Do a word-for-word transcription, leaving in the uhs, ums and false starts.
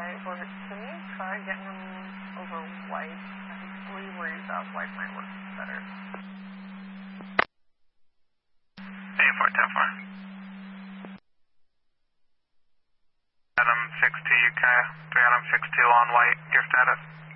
or can you try getting them over white? I believe where you thought white might work better. eight four ten four. Adam six two U K, three Adam six two on white, your status.